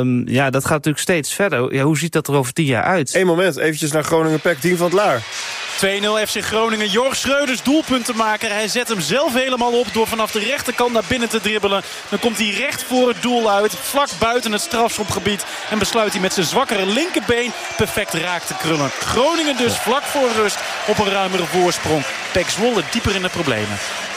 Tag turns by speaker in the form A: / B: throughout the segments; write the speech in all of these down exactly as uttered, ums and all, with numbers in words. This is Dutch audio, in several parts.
A: Um, ja, dat gaat natuurlijk steeds verder. Ja, hoe ziet dat er over tien jaar uit?
B: Eén moment, eventjes naar Groningen-P E C, Dien van het Laar.
C: twee nul F C Groningen. Jorg Schreuders doelpuntenmaker. Hij zet hem zelf helemaal op door vanaf de rechterkant naar binnen te dribbelen. Dan komt hij recht voor het doel uit. Vlak buiten het strafschopgebied. En besluit hij met zijn zwakkere linkerbeen perfect raak te krullen. Groningen dus vlak voor rust op een ruimere voorsprong. P E C Zwolle dieper in de problemen.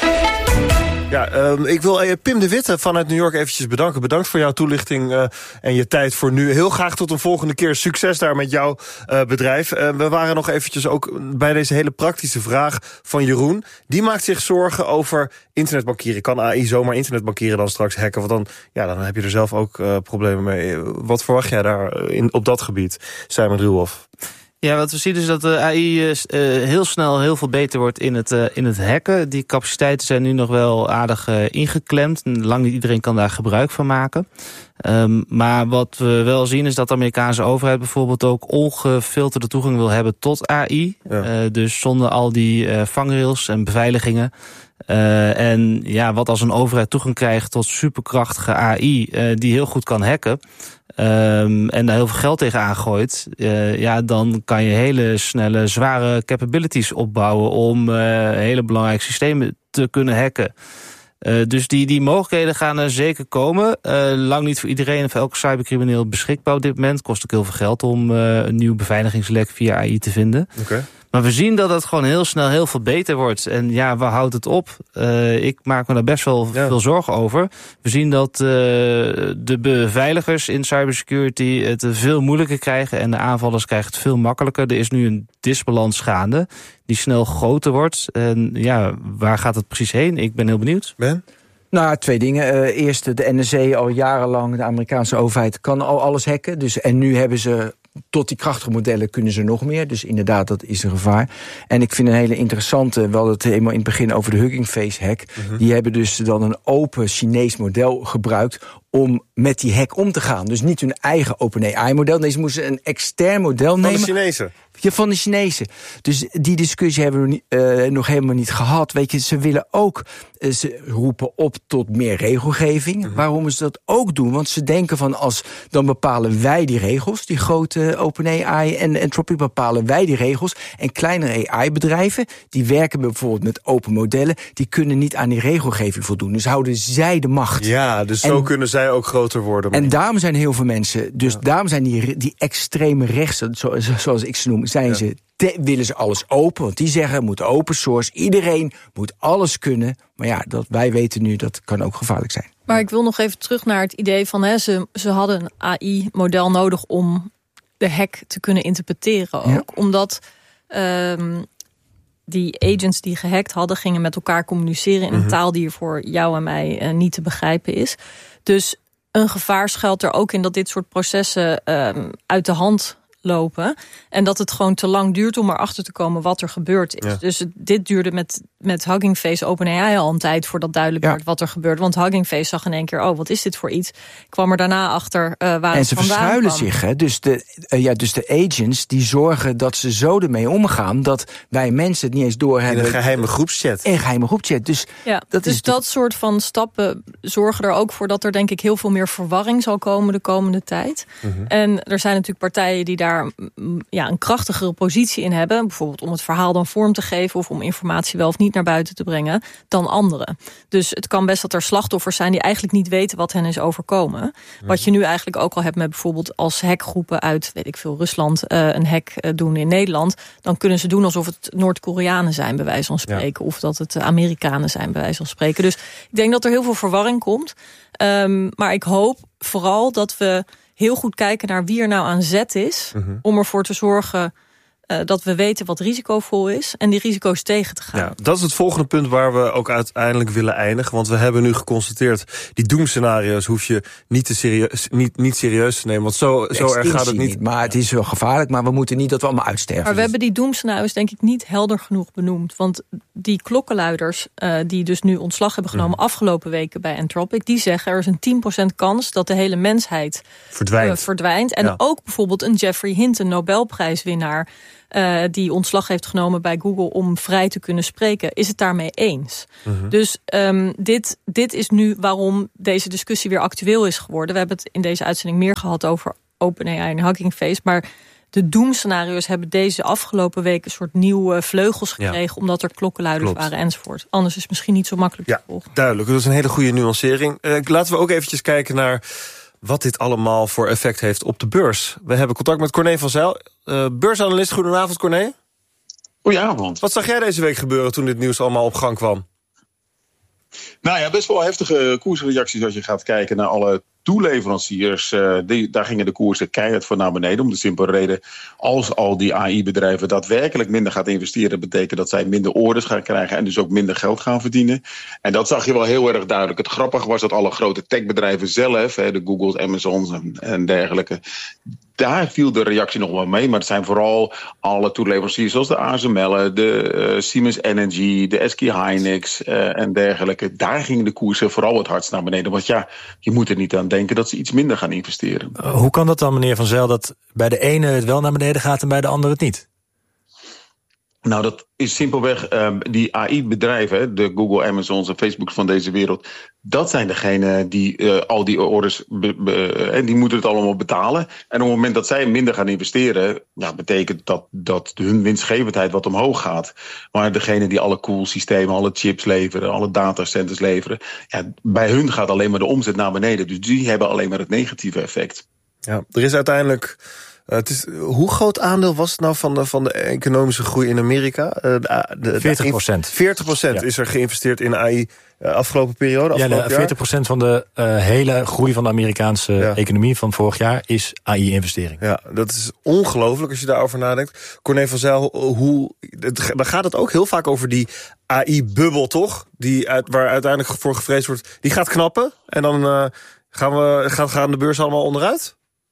B: Ja, uh, ik wil uh, Pim de Witte vanuit New York eventjes bedanken. Bedankt voor jouw toelichting uh, en je tijd voor nu. Heel graag tot een volgende keer. Succes daar met jouw uh, bedrijf. Uh, we waren nog eventjes ook bij deze hele praktische vraag van Jeroen. Die maakt zich zorgen over internetbankieren. Kan A I zomaar internetbankieren dan straks hacken? Want dan, ja, dan heb je er zelf ook uh, problemen mee. Wat verwacht jij daar in, op dat gebied, Simon Ruhoff?
A: Ja, wat we zien is dat de A I uh, heel snel heel veel beter wordt in het, uh, in het hacken. Die capaciteiten zijn nu nog wel aardig uh, ingeklemd. Lang niet iedereen kan daar gebruik van maken. Um, maar wat we wel zien is dat de Amerikaanse overheid bijvoorbeeld ook ongefilterde toegang wil hebben tot A I. Ja. Uh, dus zonder al die uh, vangrails en beveiligingen. Uh, en ja, wat als een overheid toegang krijgt tot superkrachtige A I uh, die heel goed kan hacken. Um, en daar heel veel geld tegen aangooit, uh, ja, dan kan je hele snelle, zware capabilities opbouwen om uh, hele belangrijke systemen te kunnen hacken. Uh, dus die, die mogelijkheden gaan er zeker komen. Uh, lang niet voor iedereen en voor elke cybercrimineel beschikbaar op dit moment. Kost ook heel veel geld om uh, een nieuw beveiligingslek via A I te vinden.
B: Okay.
A: Maar we zien dat het gewoon heel snel heel veel beter wordt. En ja, waar houdt het op? Uh, ik maak me daar best wel ja. veel zorgen over. We zien dat uh, de beveiligers in cybersecurity het veel moeilijker krijgen. En de aanvallers krijgen het veel makkelijker. Er is nu een disbalans gaande die snel groter wordt. En ja, waar gaat het precies heen? Ik ben heel benieuwd.
B: Ben?
D: Nou, twee dingen. Uh, eerst, de N S A al jarenlang, de Amerikaanse overheid, kan al alles hacken. Dus, en nu hebben ze, tot die krachtige modellen kunnen ze nog meer. Dus inderdaad, dat is een gevaar. En ik vind een hele interessante, we hadden het helemaal in het begin over de Hugging Face hack. Uh-huh. Die hebben dus dan een open Chinees model gebruikt om met die hack om te gaan. Dus niet hun eigen OpenAI-model. Nee, ze moesten een extern model nemen.
B: Van de Chinezen?
D: Ja, van de Chinezen. Dus die discussie hebben we niet, uh, nog helemaal niet gehad. Weet je, ze willen ook, uh, ze roepen op tot meer regelgeving. Mm-hmm. Waarom ze dat ook doen? Want ze denken van, als dan bepalen wij die regels, die grote OpenAI en Anthropic bepalen wij die regels. En kleinere A I-bedrijven, die werken bijvoorbeeld met open modellen, die kunnen niet aan die regelgeving voldoen. Dus houden zij de macht.
B: Ja, dus en, zo kunnen zij ook groter worden.
D: En daarom zijn heel veel mensen, dus ja. daarom zijn die, die extreme rechtse, zoals ik ze noem, zijn ja. ze, te, willen ze alles open. Want die zeggen, moet open source, iedereen moet alles kunnen. Maar ja, dat, wij weten nu, dat kan ook gevaarlijk zijn.
E: Maar ik wil nog even terug naar het idee van, hè, ze, ze hadden een A I-model nodig om de hack te kunnen interpreteren ook. Ja. Omdat um, die agents die gehackt hadden, gingen met elkaar communiceren in mm-hmm. een taal die voor jou en mij uh, niet te begrijpen is. Dus een gevaar schuilt er ook in dat dit soort processen um, uit de hand lopen. En dat het gewoon te lang duurt om erachter te komen wat er gebeurd is. Ja. Dus dit duurde met, met Hugging Face OpenAI al een tijd voordat duidelijk ja. werd wat er gebeurde. Want Hugging Face zag in één keer, oh, wat is dit voor iets? Ik kwam er daarna achter uh, waar
D: en
E: het
D: ze
E: vandaan
D: verschuilen
E: kwam.
D: zich, hè? Dus de, uh, ja, dus de agents die zorgen dat ze zo ermee omgaan dat wij mensen het niet eens doorhebben.
B: In een geheime groepschat.
D: In een geheime groepschat. Dus,
E: ja,
D: dat,
E: dus
D: is
E: dat soort van stappen zorgen er ook voor dat er denk ik heel veel meer verwarring zal komen de komende tijd. Mm-hmm. En er zijn natuurlijk partijen die daar ja, een krachtigere positie in hebben. Bijvoorbeeld om het verhaal dan vorm te geven of om informatie wel of niet naar buiten te brengen dan anderen. Dus het kan best dat er slachtoffers zijn die eigenlijk niet weten wat hen is overkomen. Mm-hmm. Wat je nu eigenlijk ook al hebt met bijvoorbeeld als hackgroepen uit, weet ik veel, Rusland uh, een hack uh, doen in Nederland. Dan kunnen ze doen alsof het Noord-Koreanen zijn, bij wijze van spreken. Ja. Of dat het Amerikanen zijn, bij wijze van spreken. Dus ik denk dat er heel veel verwarring komt. Um, maar ik hoop vooral dat we heel goed kijken naar wie er nou aan zet is. Mm-hmm. Om ervoor te zorgen uh, dat we weten wat risicovol is. En die risico's tegen te gaan.
B: Ja, dat is het volgende punt waar we ook uiteindelijk willen eindigen. Want we hebben nu geconstateerd, die doemscenario's hoef je niet, te serieus, niet, niet serieus te nemen. Want zo, zo erg gaat het niet. niet.
D: Maar het is wel gevaarlijk, maar we moeten niet dat we allemaal uitsterven.
E: Maar we hebben die doemscenario's denk ik niet helder genoeg benoemd. Want die klokkenluiders uh, die dus nu ontslag hebben genomen mm. afgelopen weken bij Anthropic, die zeggen er is een tien procent kans dat de hele mensheid
B: verdwijnt.
E: Uh, verdwijnt. En
B: ja.
E: ook bijvoorbeeld een Jeffrey Hinton, Nobelprijswinnaar, Uh, die ontslag heeft genomen bij Google om vrij te kunnen spreken, is het daarmee eens. Mm-hmm. Dus um, dit, dit is nu waarom deze discussie weer actueel is geworden. We hebben het in deze uitzending meer gehad over OpenAI en Hugging Face, maar de doemscenario's hebben deze afgelopen week een soort nieuwe vleugels gekregen, ja. omdat er klokkenluiders Klopt. waren enzovoort. Anders is het misschien niet zo makkelijk
B: ja,
E: te volgen.
B: Duidelijk, dat is een hele goede nuancering. Uh, laten we ook eventjes kijken naar wat dit allemaal voor effect heeft op de beurs. We hebben contact met Corné van Zijl, uh, beursanalist. Goedenavond, Corné.
F: Goedenavond.
B: Wat zag jij deze week gebeuren toen dit nieuws allemaal op gang kwam?
F: Nou ja, best wel heftige koersreacties als je gaat kijken naar alle toeleveranciers. Uh, die, daar gingen de koersen keihard voor naar beneden. Om de simpele reden, als al die A I-bedrijven daadwerkelijk minder gaat investeren, betekent dat zij minder orders gaan krijgen en dus ook minder geld gaan verdienen. En dat zag je wel heel erg duidelijk. Het grappige was dat alle grote techbedrijven zelf, hè, de Googles, Amazons en, en dergelijke, daar viel de reactie nog wel mee. Maar het zijn vooral alle toeleveranciers zoals de A S M L, de uh, Siemens Energy, de S K Hynix uh, en dergelijke. Daar gingen de koersen vooral het hardst naar beneden. Want ja, je moet er niet aan denken dat ze iets minder gaan investeren.
G: Uh, hoe kan dat dan, meneer Van Zijl, dat bij de ene het wel naar beneden gaat en bij de andere het niet?
F: Nou, dat is simpelweg um, die A I-bedrijven, de Google, Amazons en Facebooks van deze wereld, dat zijn degenen die uh, al die orders, be, be, uh, die moeten het allemaal betalen. En op het moment dat zij minder gaan investeren, ja, betekent dat dat hun winstgevendheid wat omhoog gaat. Maar degene die alle koelsystemen, alle chips leveren, alle datacenters leveren, ja, bij hun gaat alleen maar de omzet naar beneden. Dus die hebben alleen maar het negatieve effect.
B: Ja, er is uiteindelijk Uh, het is, hoe groot aandeel was het nou van de, van de economische groei in Amerika? Uh, de, de,
G: veertig procent.
B: veertig procent ja. is er geïnvesteerd in A I uh, afgelopen periode? Afgelopen
G: ja, de, veertig procent van de uh, hele groei van de Amerikaanse ja. economie van vorig jaar is A I-investering.
B: Ja, dat is ongelooflijk als je daarover nadenkt. Corné van Zijl, hoe, het, dan gaat het ook heel vaak over die A I-bubbel, toch? Die uit, waar uiteindelijk voor gevreesd wordt. Die gaat knappen en dan uh, gaan, we, gaan, gaan de beurs allemaal onderuit?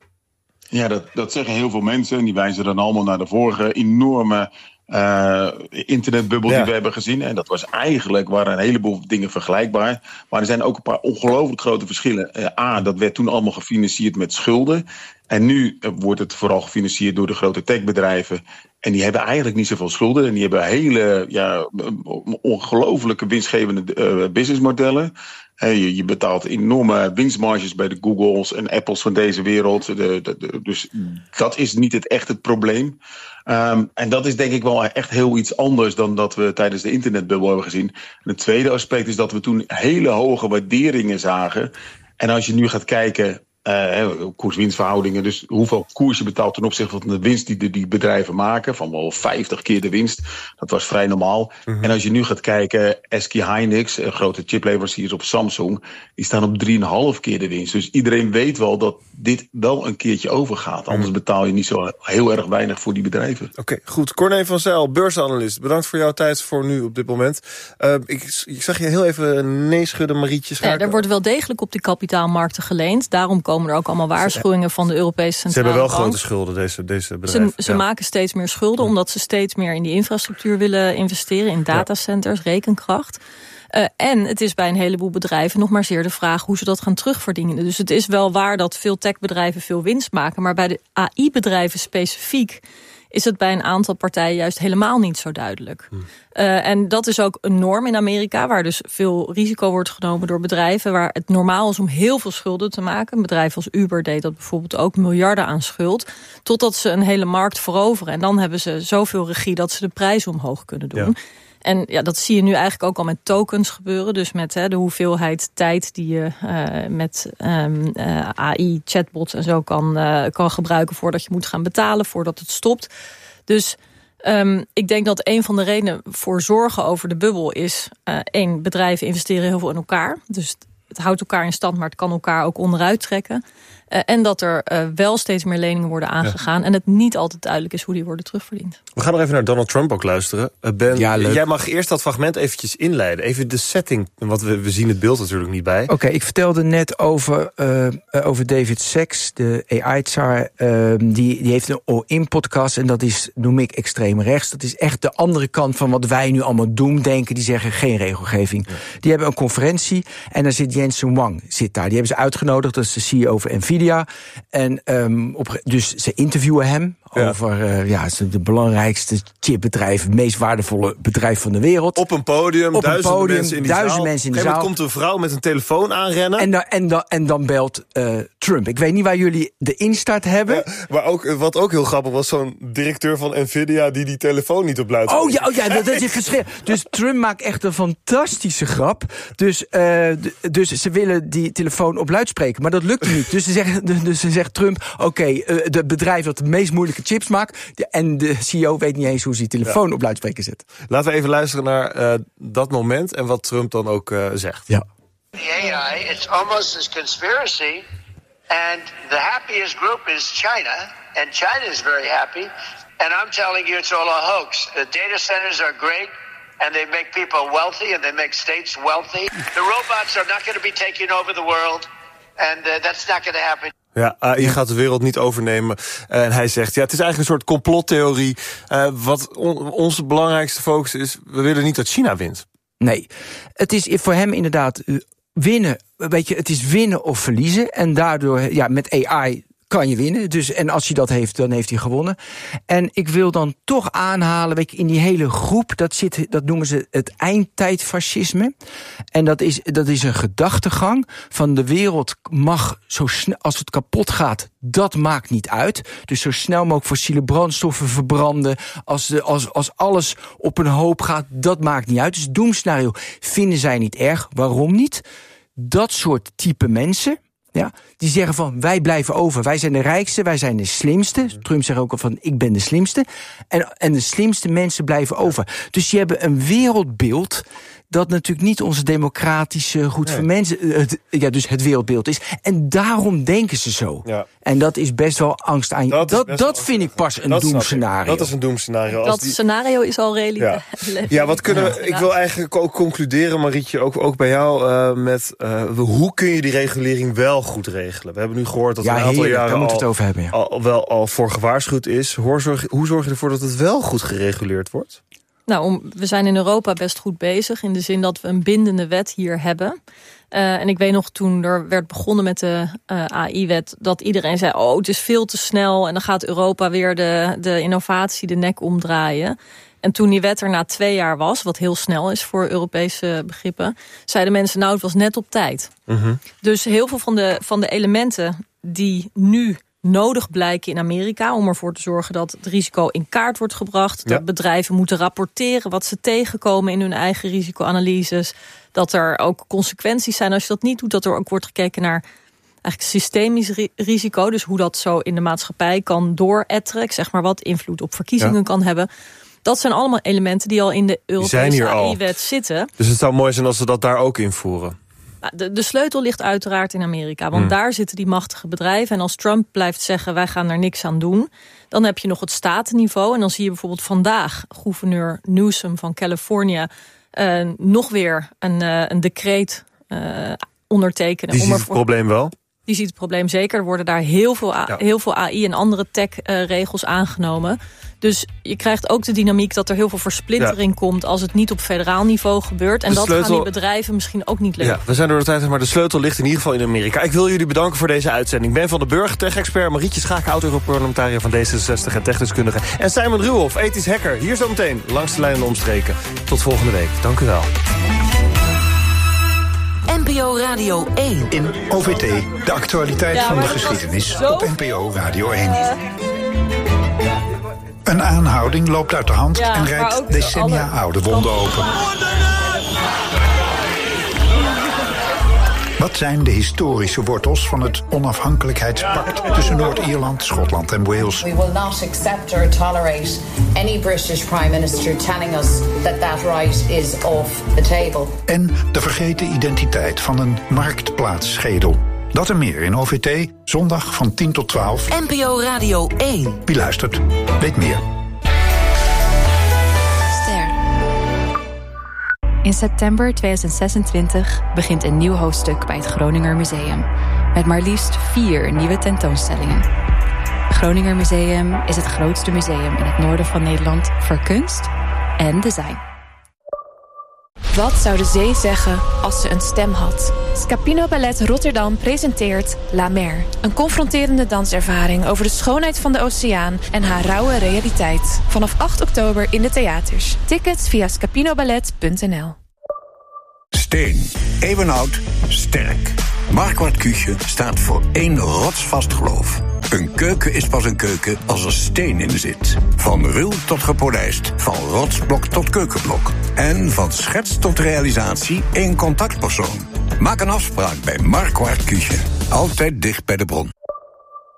F: Ja, dat, dat zeggen heel veel mensen. En die wijzen dan allemaal naar de vorige enorme uh, internetbubbel ja. die we hebben gezien. En dat was eigenlijk, waren een heleboel dingen vergelijkbaar. Maar er zijn ook een paar ongelooflijk grote verschillen. Uh, A, dat werd toen allemaal gefinancierd met schulden. En nu wordt het vooral gefinancierd door de grote techbedrijven. En die hebben eigenlijk niet zoveel schulden. En die hebben hele ja, ongelooflijke winstgevende uh, businessmodellen. Hey, je, je betaalt enorme winstmarges bij de Googles en Apples van deze wereld. De, de, de, dus dat is niet het echt het probleem. Um, en dat is denk ik wel echt heel iets anders dan dat we tijdens de internetbubbel hebben gezien. En het tweede aspect is dat we toen hele hoge waarderingen zagen. En als je nu gaat kijken, Uh, koers-winstverhoudingen, dus hoeveel koers je betaalt ten opzichte van de winst die de, die bedrijven maken, van wel vijftig keer de winst, dat was vrij normaal. Mm-hmm. En als je nu gaat kijken, S K Hynix, een grote chipleveranciers op Samsung, die staan op drie komma vijf keer de winst. Dus iedereen weet wel dat dit wel een keertje overgaat. Anders betaal je niet zo heel erg weinig voor die bedrijven.
B: Oké, okay, goed. Corné van Zijl, beursanalist. Bedankt voor jouw tijd voor nu op dit moment. Uh, ik, ik zag je heel even nee schudden, Marietje Schaken.
E: Ja, er wordt wel degelijk op de kapitaalmarkten geleend. Daarom komen er ook allemaal waarschuwingen van de Europese Centrale
B: Bank. Ze hebben wel
E: Bank.
B: grote schulden, deze, deze bedrijven.
E: Ze, ze
B: ja.
E: maken steeds meer schulden, omdat ze steeds meer in die infrastructuur willen investeren, in datacenters, ja. rekenkracht. Uh, en het is bij een heleboel bedrijven nog maar zeer de vraag hoe ze dat gaan terugverdienen. Dus het is wel waar dat veel techbedrijven veel winst maken, maar bij de A I-bedrijven specifiek is het bij een aantal partijen juist helemaal niet zo duidelijk. Hmm. Uh, en dat is ook een norm in Amerika, waar dus veel risico wordt genomen door bedrijven, waar het normaal is om heel veel schulden te maken. Een bedrijf als Uber deed dat bijvoorbeeld ook, miljarden aan schuld, totdat ze een hele markt veroveren. En dan hebben ze zoveel regie dat ze de prijs omhoog kunnen doen. Ja. En ja, dat zie je nu eigenlijk ook al met tokens gebeuren. Dus met hè, de hoeveelheid tijd die je uh, met um, uh, A I, chatbots en zo kan, uh, kan gebruiken voordat je moet gaan betalen, voordat het stopt. Dus um, ik denk dat een van de redenen voor zorgen over de bubbel is, uh, één, bedrijven investeren heel veel in elkaar. Dus het houdt elkaar in stand, maar het kan elkaar ook onderuit trekken. Uh, en dat er uh, wel steeds meer leningen worden aangegaan. Ja. En het niet altijd duidelijk is hoe die worden terugverdiend.
B: We gaan nog even naar Donald Trump ook luisteren. Uh, Ben, ja, jij mag eerst dat fragment eventjes inleiden. Even de setting, want we, we zien het beeld natuurlijk niet bij.
D: Oké, okay, ik vertelde net over, uh, over David Sachs, de A I-tsaar. Uh, die, die heeft een all-in-podcast en dat is, noem ik, extreem rechts. Dat is echt de andere kant van wat wij nu allemaal doemdenken. Die zeggen geen regelgeving. Ja. Die hebben een conferentie en daar zit Jensen Huang zit daar. Die hebben ze uitgenodigd, dat is de C E O van Nvidia. En um, op, dus ze interviewen hem Ja. Over uh, ja, de belangrijkste chipbedrijf, het meest waardevolle bedrijf van de wereld.
B: Op een podium,
D: Op
B: duizenden
D: een podium,
B: mensen in die
D: duizend
B: zaal.
D: mensen in de
B: zaal.
D: zaal.
B: komt een vrouw met een telefoon aanrennen.
D: En, da, en, da, en dan belt uh, Trump. Ik weet niet waar jullie de instart hebben.
B: Ja, maar ook, wat ook heel grappig was, zo'n directeur van Nvidia die die telefoon niet op luidspreker.
D: Oh ja, oh ja dat, dat is verschil. Dus Trump maakt echt een fantastische grap. Dus, uh, d- dus ze willen die telefoon op luidspreker, maar dat lukt niet. Dus ze zegt, dus ze zegt Trump, oké, okay, uh, het bedrijf dat de meest moeilijke chips maakt, de, en de C E O weet niet eens hoe ze die telefoon ja. op luidspreker zet.
B: Laten we even luisteren naar uh, dat moment en wat Trump dan ook uh, zegt.
D: Ja.
H: The A I, it's almost a conspiracy, and the happiest group is China, and China is very happy, and I'm telling you it's all a hoax. The data centers are great, and they make people wealthy, and they make states wealthy. The robots are not going to be taking over the world, and uh, that's not going to happen.
B: Ja, A I gaat de wereld niet overnemen. En hij zegt, ja, het is eigenlijk een soort complottheorie. Uh, wat on, onze belangrijkste focus is, we willen niet dat China wint.
D: Nee, het is voor hem inderdaad uh, winnen. Weet je, het is winnen of verliezen. En daardoor, ja, met A I kan je winnen. Dus, en als hij dat heeft, dan heeft hij gewonnen. En ik wil dan toch aanhalen, weet je, in die hele groep, dat zit, dat noemen ze het eindtijdfascisme. En dat is, dat is een gedachtegang van de wereld mag zo snel, als het kapot gaat, dat maakt niet uit. Dus zo snel mogelijk fossiele brandstoffen verbranden. Als, de, als, als alles op een hoop gaat, dat maakt niet uit. Dus het doemscenario vinden zij niet erg. Waarom niet? Dat soort type mensen, ja, die zeggen van, wij blijven over. Wij zijn de rijkste, wij zijn de slimste. Trump zegt ook al van, ik ben de slimste. En, en de slimste mensen blijven over. Dus die hebben een wereldbeeld dat natuurlijk niet onze democratische goed nee. voor mensen, het, ja, dus het wereldbeeld is. En daarom denken ze zo. Ja. En dat is best wel angst aan je. Dat, dat, dat vind ik pas een doemscenario.
B: Dat is een doemscenario.
E: Dat die... scenario is al realiteit.
B: Ja. ja, wat kunnen we, ik wil eigenlijk ook concluderen, Marietje, ook, ook bij jou, uh, met uh, hoe kun je die regulering wel goed regelen? We hebben nu gehoord dat
D: ja,
B: er een aantal
D: heerlijk,
B: jaren
D: daar
B: al,
D: het over hebben, ja.
B: al, wel al voor gewaarschuwd is. Hoe zorg, hoe zorg je ervoor dat het wel goed gereguleerd wordt?
E: Nou, om, we zijn in Europa best goed bezig, in de zin dat we een bindende wet hier hebben. Uh, en ik weet nog, toen er werd begonnen met de uh, A I-wet, dat iedereen zei, oh, het is veel te snel en dan gaat Europa weer de, de innovatie de nek omdraaien. En toen die wet er na twee jaar was, wat heel snel is voor Europese begrippen, zeiden mensen, nou, het was net op tijd. Mm-hmm. Dus heel veel van de, van de elementen die nu nodig blijken in Amerika om ervoor te zorgen dat het risico in kaart wordt gebracht. Dat ja. bedrijven moeten rapporteren wat ze tegenkomen in hun eigen risicoanalyses. Dat er ook consequenties zijn als je dat niet doet. Dat er ook wordt gekeken naar eigenlijk systemisch ri- risico. Dus hoe dat zo in de maatschappij kan dooretteren. Zeg maar wat invloed op verkiezingen ja. kan hebben. Dat zijn allemaal elementen die al in de Europese A I-wet zitten.
B: Dus het zou mooi zijn als ze dat daar ook invoeren.
E: De, de sleutel ligt uiteraard in Amerika. Want hmm. daar zitten die machtige bedrijven. En als Trump blijft zeggen, wij gaan er niks aan doen, dan heb je nog het statenniveau. En dan zie je bijvoorbeeld vandaag gouverneur Newsom van Californië uh, nog weer een, uh, een decreet uh, ondertekenen.
B: Die ziet het probleem wel?
E: Die ziet het probleem zeker. Er worden daar heel veel, A- ja. heel veel A I en andere tech-regels uh, aangenomen. Dus je krijgt ook de dynamiek dat er heel veel versplintering ja. komt als het niet op federaal niveau gebeurt. En de dat sleutel... gaan die bedrijven misschien ook niet leren.
B: Ja, we zijn door de tijd, maar de sleutel ligt in ieder geval in Amerika. Ik wil jullie bedanken voor deze uitzending. Ben van den Burg, tech-expert, Marietje Schaken, oud-Europarlementariër van D zesenzestig en techdeskundige. En Simon Ruwhoff, ethisch hacker. Hier zometeen, langs de lijn en omstreken. Tot volgende week. Dank u wel.
I: N P O Radio één.
J: In O V T, de actualiteit ja, van de geschiedenis zo... op N P O Radio één. Uh... Een aanhouding loopt uit de hand ja, en rijdt decennia alle... oude wonden open. Wat zijn de historische wortels van het onafhankelijkheidspact tussen Noord-Ierland, Schotland en Wales?
K: We will not accept or tolerate any British Prime Minister telling us that that right is off the table.
J: En de vergeten identiteit van een marktplaatsschedel. Dat en meer in O V T, zondag van tien tot twaalf.
I: N P O Radio één.
J: Wie luistert, weet meer.
L: Ster. In september tweeduizend zesentwintig begint een nieuw hoofdstuk bij het Groninger Museum. Met maar liefst vier nieuwe tentoonstellingen. Groninger Museum is het grootste museum in het noorden van Nederland voor kunst en design.
M: Wat zou de zee zeggen als ze een stem had? Scapino Ballet Rotterdam presenteert La Mer. Een confronterende danservaring over de schoonheid van de oceaan en haar rauwe realiteit. Vanaf acht oktober in de theaters. Tickets via scapinoballet punt n l.
N: Steen. Eeuwenoud. Sterk. Marquardt Küche staat voor één rotsvast geloof. Een keuken is pas een keuken als er steen in zit. Van ruw tot gepolijst, van rotsblok tot keukenblok. En van schets tot realisatie één contactpersoon. Maak een afspraak bij Marquardt Küche. Altijd dicht bij de bron.